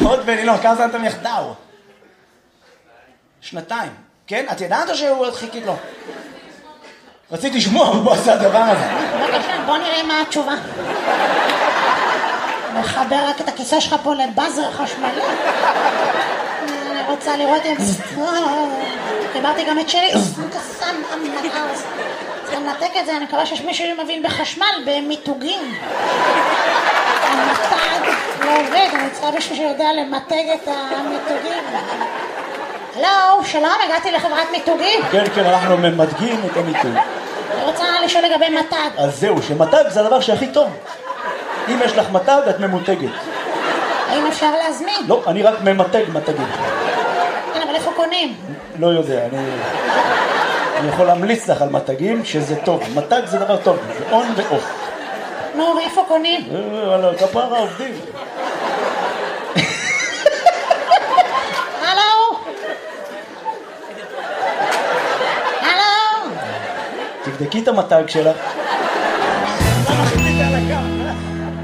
עוד ולילון, כמה זמן אתם יחדיו? 2 כן? את ידעת או שהוא חיכית לו? רציתי לשמוע, הוא עשה הדבר הזה. בבקשה, בוא נראה מה התשובה. מחבר רק את הכיסא שלך פה לבאזר חשמלי. אני רוצה לראות אם... דיברתי גם את שלי. צריך לנתק את זה, אני מקווה שיש מישהו שמבין בחשמל, במיתוגים. המתג לא עובד, אני צריכה מישהו שיודע למתג את המיתוגים. הלו, שלום, הגעתי לחברת מיתוגים. כן, אנחנו ממתגים את המיתוג. אני רוצה לשאול לגבי מתג. אז זהו, שמתג זה הדבר שהכי טוב. אם יש לך מתג, את ממותגת. האם אפשר להזמין? לא, אני רק ממתג מתגים. כן, אבל איפה קונים? לא יודע, אני יכול להמליץ לך על מתגים שזה טוב. מתג זה דבר טוב, זה און ואוף. נו, ואיפה קונים? כפרה עובדים. הלו? תבדקי את המתג שלך. לא מחליט על הקו.